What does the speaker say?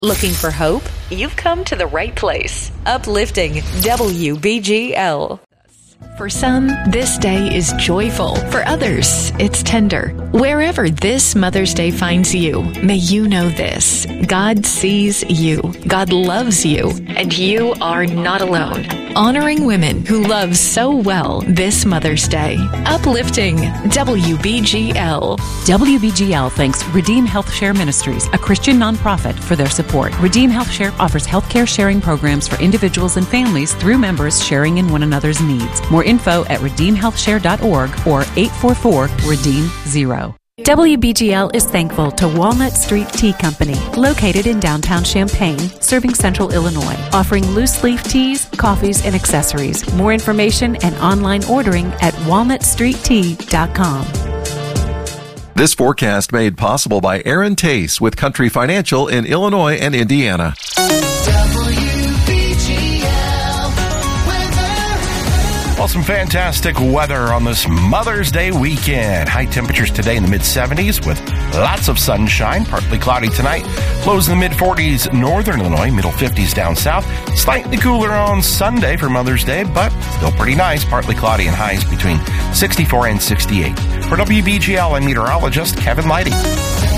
Looking for hope? You've come to the right place. Uplifting WBGL. For some, this day is joyful. For others, it's tender. Wherever this Mother's Day finds you, may you know this. God sees you. God loves you. And you are not alone. Honoring women who love so well this Mother's Day. Uplifting WBGL. WBGL thanks Redeem Health Share Ministries, a Christian nonprofit, for their support. Redeem Health Share offers healthcare sharing programs for individuals and families through members sharing in one another's needs. More info at redeemhealthshare.org or 844-REDEEM-0. WBGL is thankful to Walnut Street Tea Company, located in downtown Champaign, serving central Illinois, offering loose leaf teas, coffees, and accessories. More information and online ordering at walnutstreettea.com. This forecast made possible by Aaron Tace with Country Financial in Illinois and Indiana. Well, some fantastic weather on this Mother's Day weekend. High temperatures today in the mid-70s with lots of sunshine. Partly cloudy tonight. Lows in the mid-40s northern Illinois, middle 50s down south. Slightly cooler on Sunday for Mother's Day, but still pretty nice. Partly cloudy and highs between 64 and 68. For WBGL, I'm meteorologist Kevin Leidy.